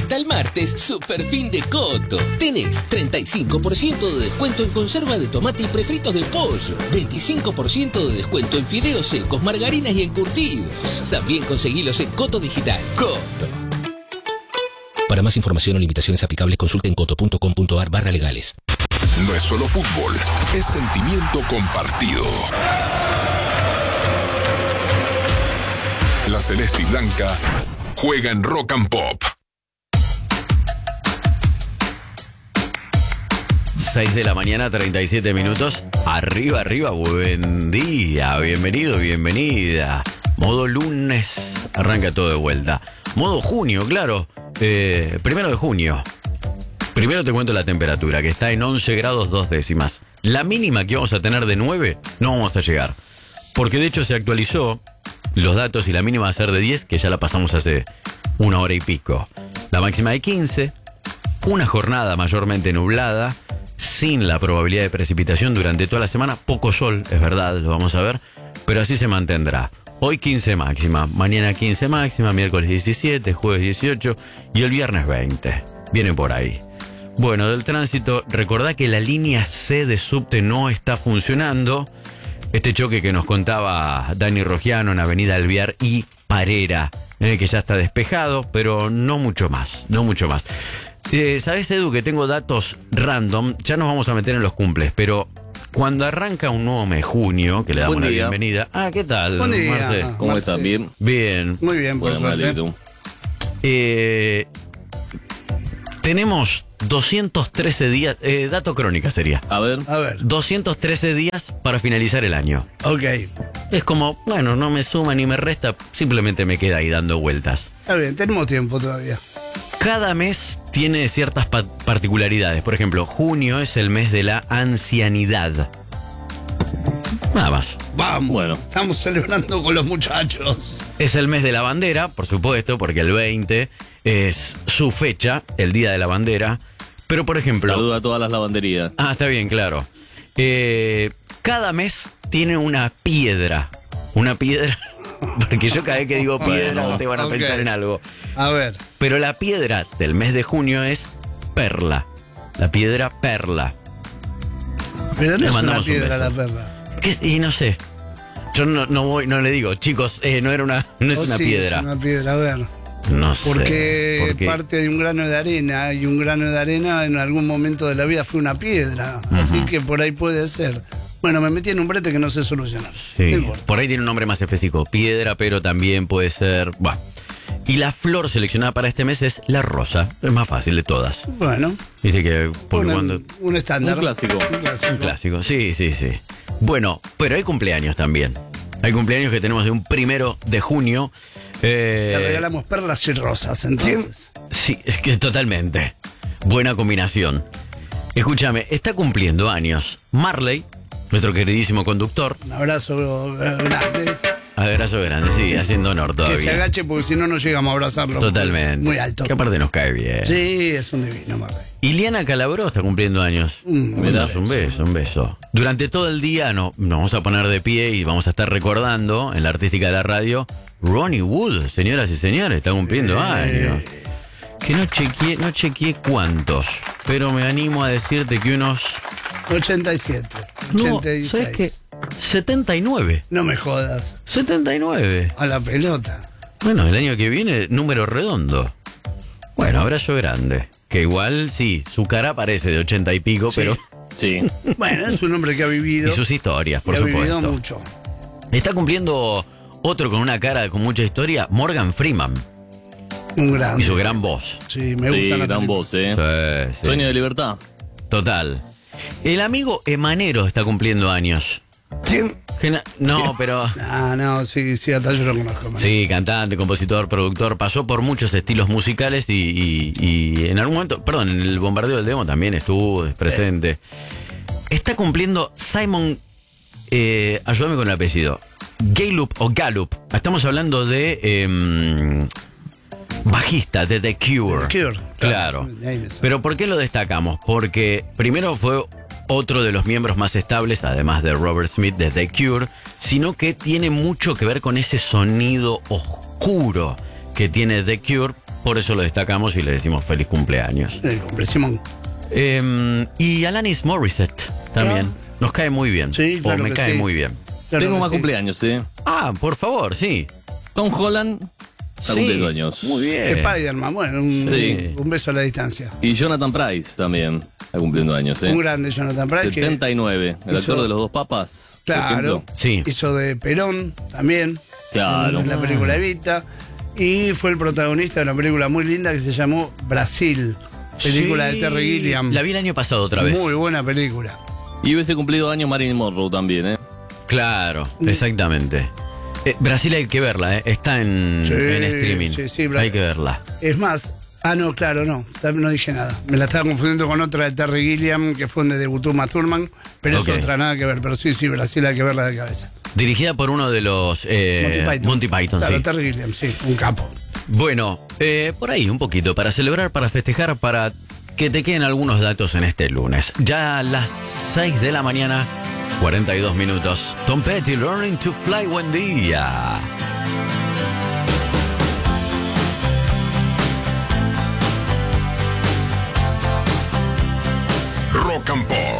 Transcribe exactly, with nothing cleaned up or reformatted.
Hasta el martes, super fin de Coto. Tenés treinta y cinco por ciento de descuento en conserva de tomate y prefritos de pollo. veinticinco por ciento de descuento en fideos secos, margarinas y encurtidos. También conseguilos en Coto Digital. Coto. Para más información o limitaciones aplicables, consulta en coto punto com punto ar barra legales. No es solo fútbol, es sentimiento compartido. La Celeste y Blanca juega en Rock and Pop. seis de la mañana, treinta y siete minutos. Arriba, arriba, buen día. Bienvenido, bienvenida. Modo lunes, arranca todo de vuelta. Modo junio, claro. Eh, primero de junio. Primero te cuento la temperatura, que está en once grados dos décimas. La mínima que vamos a tener de nueve, no vamos a llegar. Porque de hecho se actualizó los datos y la mínima va a ser de diez, que ya la pasamos hace una hora y pico. La máxima de quince, una jornada mayormente nublada, sin la probabilidad de precipitación durante toda la semana. Poco sol, es verdad, lo vamos a ver, pero así se mantendrá. Hoy quince máxima, mañana quince máxima, miércoles diecisiete, jueves dieciocho y el viernes veinte. Viene por ahí. Bueno, del tránsito, recordá que la línea C de subte no está funcionando. Este choque que nos contaba Dani Rogiano en Avenida Alvear y Parera, eh, que ya está despejado, pero no mucho más, no mucho más. Eh, ¿Sabes, Edu, que tengo datos random? Ya nos vamos a meter en los cumples, pero cuando arranca un nuevo mes, junio, que le damos la bienvenida. Ah, ¿qué tal, Buen día, Marce? ¿Cómo Marce. están? ¿Bien? Bien. Muy bien, por Bueno, suerte. tú. Eh, tenemos doscientos trece días, eh, dato crónica sería. A ver. A ver, doscientos trece días para finalizar el año. ok. Es como, bueno, no me suma ni me resta, simplemente me queda ahí dando vueltas. Está bien, tenemos tiempo todavía. Cada mes tiene ciertas pa- particularidades. Por ejemplo, junio es el mes de la ancianidad. Nada más. Vamos. Bueno. Estamos celebrando con los muchachos. Es el mes de la bandera, por supuesto, porque el veinte es su fecha, el Día de la Bandera. Pero, por ejemplo... Saluda a todas las lavanderías. Ah, está bien, claro. Eh, cada mes tiene una piedra. Una piedra... Porque yo cada vez que digo piedra, Bueno, ustedes van a ok. pensar en algo. A ver, Pero la piedra del mes de junio es perla. La piedra perla. pero no Le es una mandamos un piedra beso. la perra. ¿Qué? Y no sé. Yo no, no voy, no le digo, chicos, eh, no era una, no es Oh, una sí, piedra. Es una piedra, a ver. No sé. Porque ¿Por qué? parte de un grano de arena y un grano de arena en algún momento de la vida fue una piedra. Así que por ahí puede ser. Bueno, me metí en un brete que no sé solucionar. Sí. No importa. Por ahí tiene un nombre más específico. Piedra, pero también puede ser. Bueno. Y la flor seleccionada para este mes es la rosa. Es más fácil de todas. Bueno, Dice que porque un, cuando. un estándar. Un clásico. Un clásico. Un clásico. Sí, sí, sí. Bueno, pero hay cumpleaños también. Hay cumpleaños que tenemos de un primero de junio. Eh, Le regalamos perlas y rosas, entonces. Sí, es que totalmente. Buena combinación. Escúchame, está cumpliendo años Marley, nuestro queridísimo conductor. Un abrazo eh, grande. Abrazo grande, sí, haciendo honor Que se todavía. agache porque si no, no llegamos a abrazarlo. Totalmente. Muy alto. Que aparte nos cae bien. Sí, es un divino, Marley. Iliana Calabró está cumpliendo años. Mm, Me das un beso, un beso. Durante todo el día no, nos vamos a poner de pie y vamos a estar recordando en la artística de la radio Ronnie Wood, señoras y señores, está cumpliendo años. Que no chequeé, no chequeé cuántos, pero me animo a decirte que unos... ochenta y siete. No, ochenta y seis. ¿sabes qué? setenta y nueve. No me jodas. setenta y nueve. A la pelota. Bueno, el año que viene, número redondo. Bueno, abrazo grande. Que igual, sí, su cara parece de ochenta y pico, Sí. pero... Sí. Bueno, es un hombre que ha vivido. Y sus historias, por que ha vivido supuesto. mucho. Está cumpliendo otro con una cara con mucha historia, Morgan Freeman. Un gran. Y su gran voz. Sí, me Sí, gusta la gran película. voz, ¿eh? Sí, sí. Sueño de libertad. Total. El amigo Emanero está cumpliendo años. ¿Quién? Que na- No, pero... Ah, no, sí, sí, hasta yo lo conozco. man. Sí, cantante, compositor, productor, pasó por muchos estilos musicales y, y- y en algún momento, perdón, en el bombardeo del demo también estuvo presente. Está cumpliendo Simon, eh, ayúdame con el apellido, Gallup o Gallup. Estamos hablando de eh, bajista de The Cure. The Cure, Claro. claro. De ahí me suena. Pero ¿por qué lo destacamos? Porque primero fue otro de los miembros más estables, además de Robert Smith de The Cure, sino que tiene mucho que ver con ese sonido oscuro que tiene The Cure, por eso lo destacamos y le decimos feliz cumpleaños. El hombre Simón. Eh, y Alanis Morissette también. Ah. Nos cae muy bien. Sí, claro o me que cae sí. muy bien. Claro Tengo que más sí. cumpleaños, ¿eh? Ah, por favor, sí. Tom Holland está Sí, cumpliendo años. muy bien. Spider-Man, bueno, un, Sí. un beso a la distancia. Y Jonathan Price también está cumpliendo años, ¿eh? Un grande Jonathan Price. que setenta y nueve. El hizo- actor de los dos papas. por Claro. ejemplo. Sí. Hizo de Perón también. Claro. En la película Evita. Y fue el protagonista de una película muy linda que se llamó Brasil. Película Sí, de Terry Gilliam. La vi el año pasado otra vez. Muy buena película. Y hubiese cumplido años Marilyn Monroe también, ¿eh? Claro, exactamente. Eh, Brasil hay que verla, ¿eh? Está en, Sí, en streaming. sí, sí, Bra- hay que verla. Es más, ah, no, claro, no. También no dije nada. Me la estaba confundiendo con otra de Terry Gilliam, que fue donde debutó Uma Thurman. Pero Ok. es otra, nada que ver. Pero sí, sí, Brasil hay que verla de cabeza. Dirigida por uno de los eh, Monty Python. Monty Python, Claro, sí. Terry Gilliam, sí, un capo. Bueno, eh, por ahí un poquito, para celebrar, para festejar, para que te queden algunos datos en este lunes. Ya a las seis de la mañana, cuarenta y dos minutos. Tom Petty, Learning to Fly, buen día. Rock and Pop.